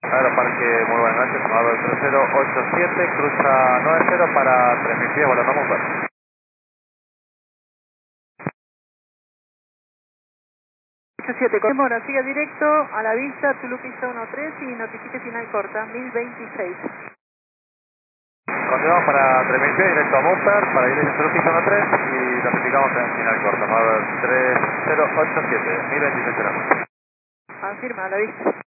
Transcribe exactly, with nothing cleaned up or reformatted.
Aeroparque, muy buenas noches, Salvador tres cero ocho siete, cruza nueve cero para tres mil pies, volando a Mumbai. ocho siete, con demora, siga directo a la vista, Tulu pista uno tres y notifique final corta, mil veintiséis. Continuamos para tres mil pies, directo a Mumbai, para ir en pista uno tres y notificamos en final corta, Salvador tres cero ocho siete, mil veintiséis. Afirma, a la vista.